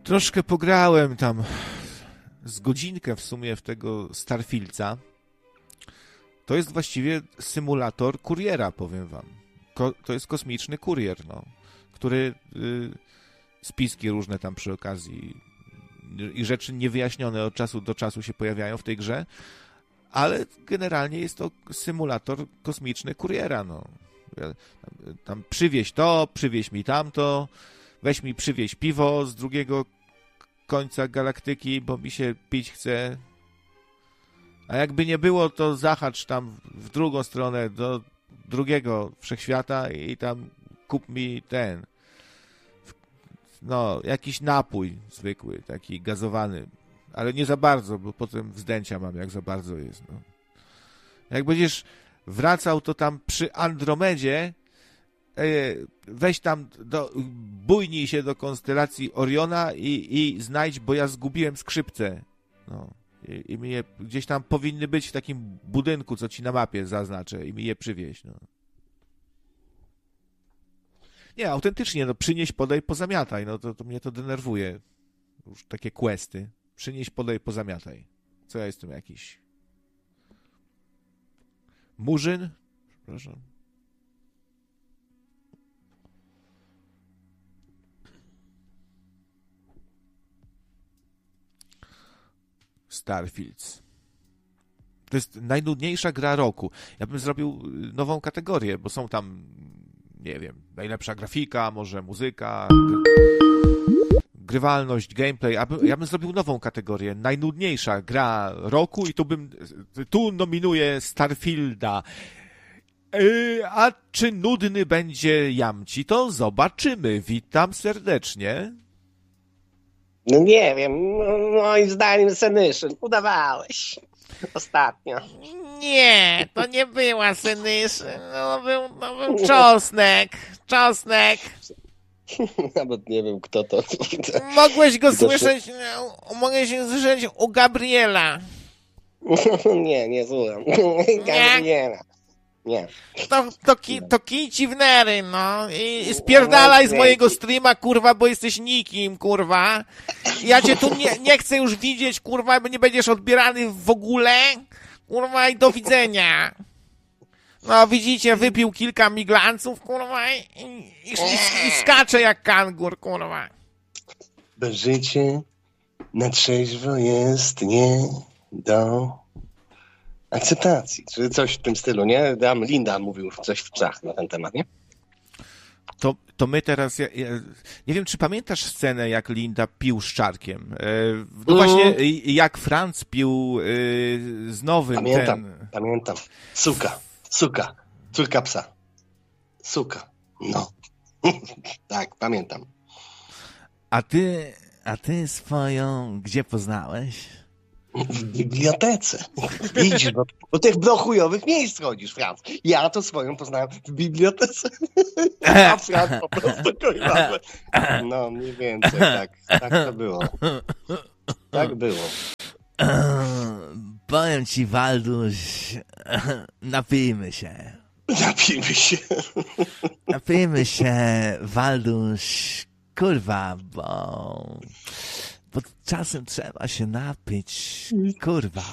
Troszkę pograłem tam z godzinkę w sumie w tego Starfieldsa. To jest właściwie symulator kuriera, powiem wam. To jest kosmiczny kurier, no, który spiski różne tam przy okazji i rzeczy niewyjaśnione od czasu do czasu się pojawiają w tej grze, ale generalnie jest to symulator kosmiczny kuriera, no. Tam przywieź to, przywieź mi tamto, weź mi przywieź piwo z drugiego końca galaktyki, bo mi się pić chce. A jakby nie było, to zahacz tam w drugą stronę do drugiego wszechświata i tam kup mi jakiś napój zwykły, taki gazowany, ale nie za bardzo, bo potem wzdęcia mam, jak za bardzo jest. No. Jak będziesz wracał, to tam przy Andromedzie weź tam, bujnij się do konstelacji Oriona i znajdź, bo ja zgubiłem skrzypce. No. I mi je gdzieś tam powinny być w takim budynku, co ci na mapie zaznaczę i mi je przywieźć. No. Nie, autentycznie, no przynieś, podaj, pozamiataj. No to mnie to denerwuje. Już takie questy. Przynieś, podaj, pozamiataj. Co ja jestem jakiś? Murzyn? Przepraszam. Starfields. To jest najnudniejsza gra roku. Ja bym zrobił nową kategorię, bo są tam, nie wiem, najlepsza grafika, może muzyka, grywalność, gameplay. Ja bym zrobił nową kategorię. Najnudniejsza gra roku i tu nominuję Starfielda. A czy nudny będzie Jamci? To zobaczymy. Witam serdecznie. No nie wiem, moim zdaniem Senyszyn, udawałeś ostatnio. Nie, to nie była Senyszyn, to był Czosnek. Nawet nie wiem, kto to. Mogłeś go słyszeć u Gabriela. Nie słucham. Gabriela. Nie. To kij ci w nery, no. I spierdalaj z mojego streama, kurwa, bo jesteś nikim, kurwa. Ja cię tu nie chcę już widzieć, kurwa, bo nie będziesz odbierany w ogóle. Kurwa, i do widzenia. No, widzicie, wypił kilka miglanców, kurwa, i skacze jak kangur, kurwa. Bo życie na trzeźwo jest nie do akceptacji, czy coś w tym stylu, nie? Linda mówił coś w psach na ten temat, nie? To my teraz, ja nie wiem, czy pamiętasz scenę, jak Linda pił z Czarkiem? No właśnie, jak Franz pił z nowym. Pamiętam. Suka, córka psa. Suka, no. Tak, pamiętam. A ty swoją gdzie poznałeś? W bibliotece. Widzisz, bo tych chujowych miejsc chodzisz, Franz. Ja to swoją poznałem w bibliotece. A Franz po prostu kojarzy. No, mniej więcej, tak. Tak to było. Tak było. Powiem ci, Walduś, napijmy się. Napijmy się, Walduś, kurwa, bo czasem trzeba się napić, kurwa.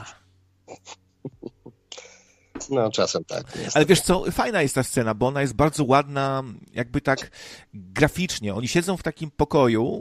No, czasem tak. Ale wiesz co, fajna jest ta scena, bo ona jest bardzo ładna, jakby tak graficznie. Oni siedzą w takim pokoju,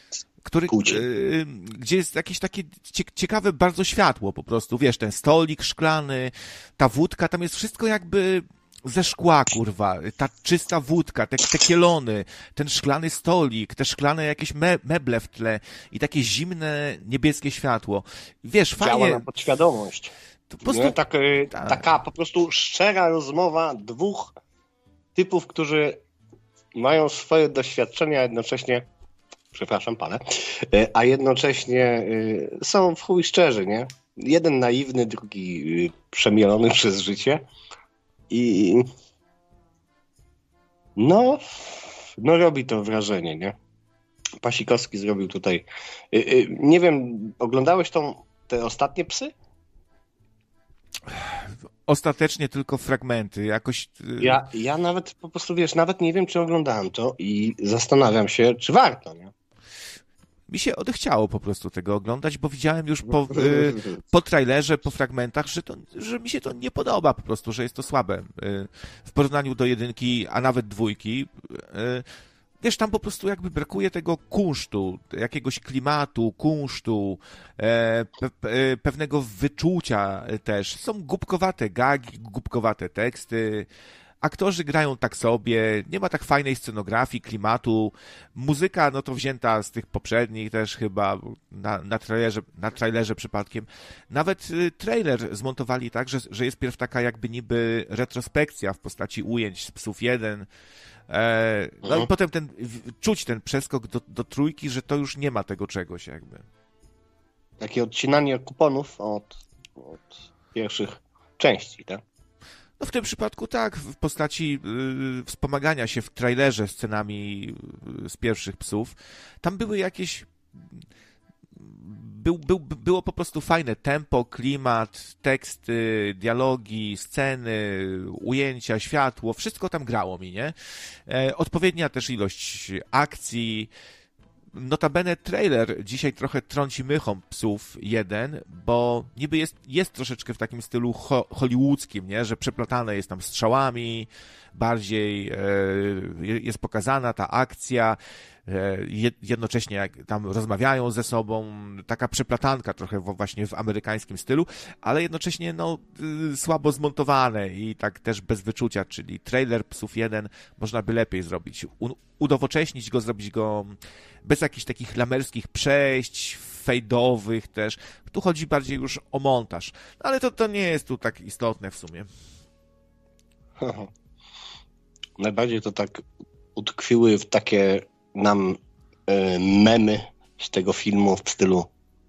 gdzie jest jakieś takie ciekawe bardzo światło po prostu. Wiesz, ten stolik szklany, ta wódka, tam jest wszystko jakby ze szkła, kurwa. Ta czysta wódka, te kielony, ten szklany stolik, te szklane jakieś meble w tle i takie zimne, niebieskie światło. Wiesz, fajnie. Działa na podświadomość. To po prostu, taka po prostu szczera rozmowa dwóch typów, którzy mają swoje doświadczenia, jednocześnie, przepraszam, palę, a jednocześnie są w chuj szczerzy, nie? Jeden naiwny, drugi przemielony przez życie. I no robi to wrażenie, nie? Pasikowski zrobił tutaj. Nie wiem, oglądałeś te ostatnie psy? Ostatecznie tylko fragmenty, jakoś... Ja nawet po prostu, wiesz, nawet nie wiem, czy oglądałem to i zastanawiam się, czy warto, nie? mi się odechciało po prostu tego oglądać, bo widziałem już po trailerze, po fragmentach, że mi się to nie podoba po prostu, że jest to słabe w porównaniu do 1, a nawet 2. Wiesz, tam po prostu jakby brakuje tego kunsztu, jakiegoś klimatu, kunsztu, pewnego wyczucia też. Są głupkowate gagi, głupkowate teksty, aktorzy grają tak sobie, nie ma tak fajnej scenografii, klimatu, muzyka no to wzięta z tych poprzednich też chyba, na trailerze przypadkiem. Nawet trailer zmontowali tak, że jest pierw taka jakby niby retrospekcja w postaci ujęć z Psów 1, no i potem czuć ten przeskok do 3, że to już nie ma tego czegoś jakby. Takie odcinanie kuponów od pierwszych części, tak? No w tym przypadku tak, w postaci wspomagania się w trailerze scenami z pierwszych Psów. Tam były jakieś... Było po prostu fajne tempo, klimat, teksty, dialogi, sceny, ujęcia, światło, wszystko tam grało mi, nie? Odpowiednia też ilość akcji. Notabene trailer dzisiaj trochę trąci mychą Psów 1, bo niby jest troszeczkę w takim stylu hollywoodzkim, nie? Że przeplatane jest tam strzałami, bardziej jest pokazana ta akcja, jednocześnie jak tam rozmawiają ze sobą, taka przeplatanka trochę właśnie w amerykańskim stylu, ale jednocześnie no słabo zmontowane i tak też bez wyczucia, czyli trailer Psów 1 można by lepiej zrobić, udowocześnić go, zrobić go bez jakichś takich lamerskich przejść, fejdowych też. Tu chodzi bardziej już o montaż, ale to nie jest tu tak istotne w sumie. Najbardziej to tak utkwiły w takie nam memy z tego filmu w stylu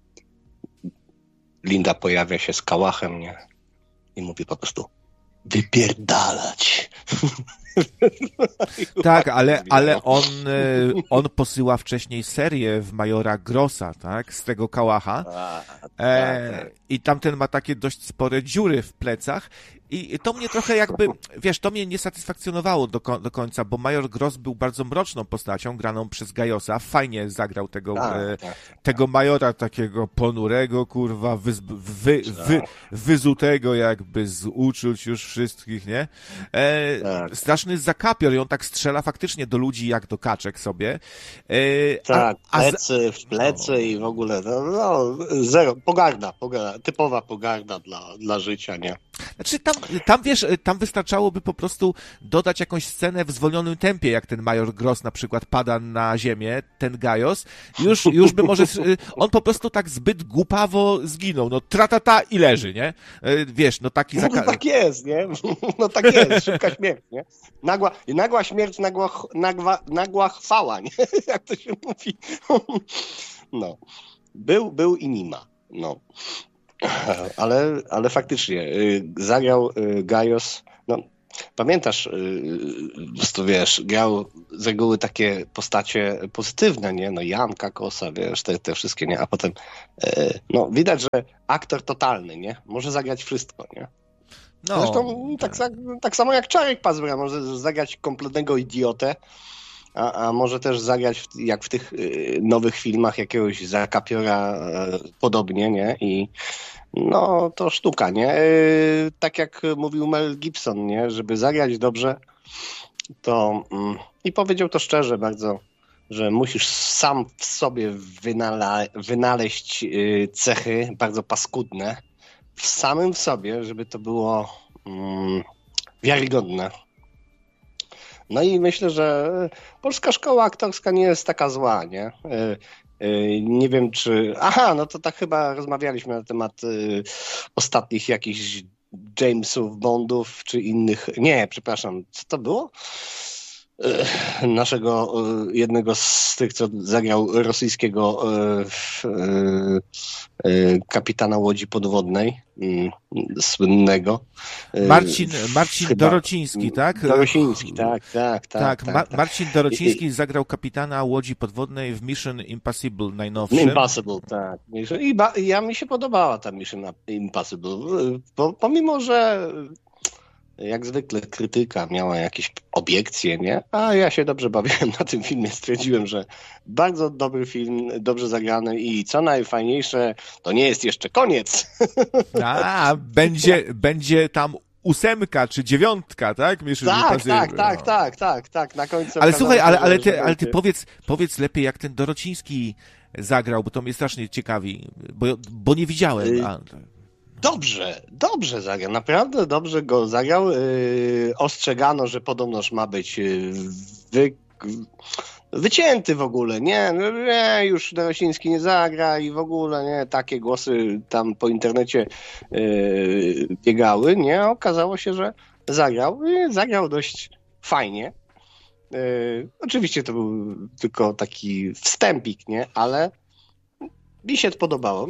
Linda pojawia się z kałachem, nie? I mówi po prostu wypierdalać. Tak, ale on posyła wcześniej serię w Majora Grossa, tak? Z tego kałacha. I tamten ma takie dość spore dziury w plecach. I to mnie trochę jakby, wiesz, to mnie nie satysfakcjonowało do końca, bo Major Gross był bardzo mroczną postacią, graną przez Gajosa. Fajnie zagrał tego Majora takiego ponurego, kurwa, wyzutego jakby z uczuć już wszystkich, nie? Straszny zakapior i on tak strzela faktycznie do ludzi jak do kaczek sobie. Plecy i w ogóle, zero, pogarda, typowa pogarda dla życia, nie? Znaczy tam wiesz, tam wystarczałoby po prostu dodać jakąś scenę w zwolnionym tempie, jak ten Major Gross na przykład pada na ziemię, ten Gajos, już by może, on po prostu tak zbyt głupawo zginął, no tratata i leży, nie? Wiesz, no taki No tak jest, nie? No tak jest, szybka śmierć, nie? Nagła śmierć, nagła chwała, nie? Jak to się mówi. No. Był i nie ma, no. Ale faktycznie zagrał Gajos, no pamiętasz, to wiesz, grał z reguły takie postacie pozytywne, nie? No Janka Kosa, wiesz, te wszystkie, nie? A potem, no widać, że aktor totalny, nie? Może zagrać wszystko, nie? No, zresztą tak samo jak Czarek Pazura może zagrać kompletnego idiotę, a może też zagrać jak w tych nowych filmach jakiegoś zakapiora podobnie, nie? I no to sztuka, nie? Tak jak mówił Mel Gibson, nie? Żeby zagrać dobrze, to i powiedział to szczerze bardzo, że musisz sam w sobie wynaleźć cechy bardzo paskudne w samym w sobie, żeby to było wiarygodne. No i myślę, że polska szkoła aktorska nie jest taka zła, nie? Nie wiem, czy... Aha, no to tak chyba rozmawialiśmy na temat ostatnich jakichś Jamesów, Bondów, czy innych... Nie, przepraszam, co to było? Naszego jednego z tych, co zagrał rosyjskiego kapitana łodzi podwodnej, słynnego. Marcin Dorociński, tak? Dorociński, tak. Marcin Dorociński zagrał kapitana łodzi podwodnej w Mission Impossible najnowszym. Impossible, tak. I mi się podobała ta Mission Impossible, pomimo, że jak zwykle krytyka miała jakieś obiekcje, nie? A ja się dobrze bawiłem na tym filmie. Stwierdziłem, że bardzo dobry film, dobrze zagrany i co najfajniejsze, to nie jest jeszcze koniec. A, będzie tam 8 czy 9, tak? Tak, na końcu. Ale słuchaj, ale ty powiedz lepiej, jak ten Dorociński zagrał, bo to mnie strasznie ciekawi, bo nie widziałem. Dobrze zagrał, naprawdę dobrze go zagrał. Ostrzegano, że podobnoż ma być wycięty w ogóle, nie, już Dorociński nie zagra i w ogóle, nie, takie głosy tam po internecie biegały, nie, okazało się, że zagrał dość fajnie. Oczywiście to był tylko taki wstępik, nie, ale mi się podobało.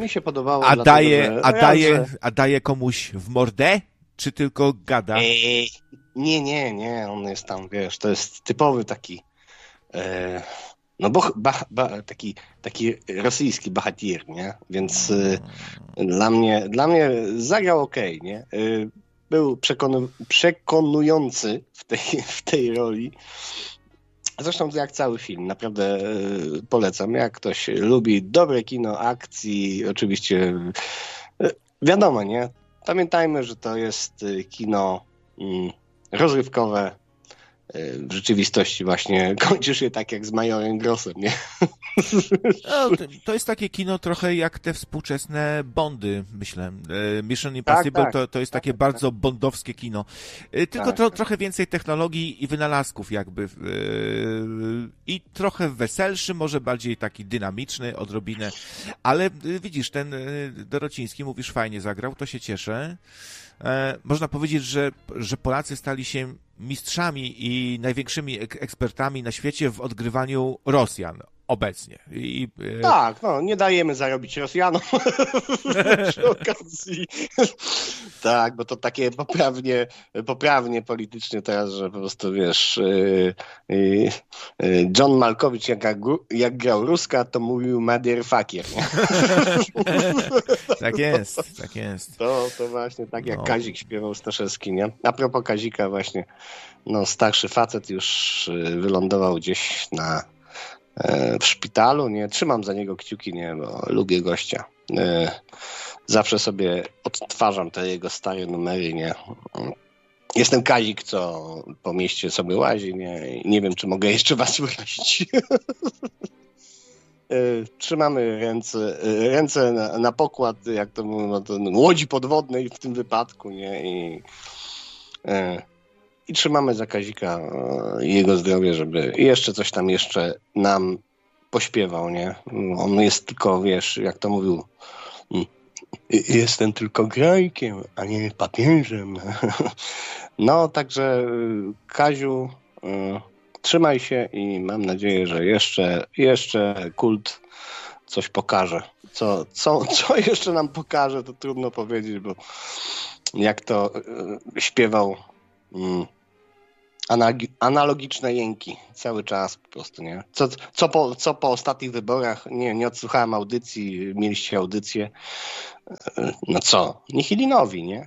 A daje komuś w mordę, czy tylko gada? Nie, on jest tam, wiesz, to jest typowy taki taki rosyjski bohatir, nie? Więc dla mnie zagrał okej, nie? Był przekonujący w tej roli. Zresztą jak cały film, naprawdę polecam. Jak ktoś lubi dobre kino, akcji, oczywiście wiadomo, nie? Pamiętajmy, że to jest kino rozrywkowe. W rzeczywistości właśnie kończysz je tak jak z Majorem Grossem, nie? No, to jest takie kino trochę jak te współczesne Bondy, myślę. Mission Impossible to jest takie bardzo bondowskie kino. Tylko trochę więcej technologii i wynalazków jakby. I trochę weselszy, może bardziej taki dynamiczny odrobinę. Ale widzisz, ten Dorociński, mówisz, fajnie zagrał, to się cieszę. Można powiedzieć, że Polacy stali się mistrzami i największymi ekspertami na świecie w odgrywaniu Rosjan obecnie. Tak, nie dajemy zarobić Rosjanom przy okazji. Tak, bo to takie poprawnie politycznie teraz, że po prostu wiesz, John Malkowicz jak grał Ruska, to mówił motherfucker. Tak jest. To właśnie tak jak Kazik śpiewał Staszewski, nie? A propos Kazika właśnie, starszy facet już wylądował gdzieś w szpitalu, nie? Trzymam za niego kciuki, nie? Bo lubię gościa. Zawsze sobie odtwarzam te jego stare numery, nie? Jestem Kazik, co po mieście sobie łazi, nie? I nie wiem, czy mogę jeszcze was urazić. Trzymamy ręce na pokład, jak to mówią, łodzi podwodnej w tym wypadku, nie? I trzymamy za Kazika i jego zdrowie, żeby jeszcze coś tam jeszcze nam pośpiewał, nie? On jest tylko, wiesz, jak to mówił, jestem tylko grajkiem, a nie papieżem. Także Kaziu, trzymaj się i mam nadzieję, że jeszcze kult coś pokaże. Co jeszcze nam pokaże, to trudno powiedzieć, bo jak to śpiewał analogiczne jęki cały czas po prostu, nie? Co po ostatnich wyborach, nie odsłuchałem audycji, mieliście audycję. Nihilinowi, nie?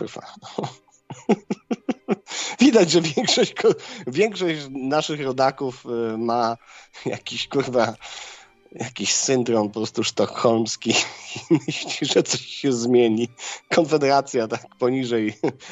Widać, że większość naszych rodaków ma jakiś syndrom po prostu sztokholmski i myśli, że coś się zmieni. Konfederacja tak poniżej